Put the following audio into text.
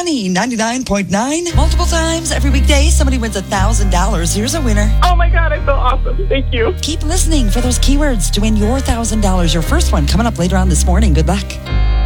Money 99.9. Multiple times every weekday, somebody wins $1,000. Here's a winner. Oh my God, I feel awesome. Thank you. Keep listening for those keywords to win your $1,000. Your first one coming up later on this morning. Good luck.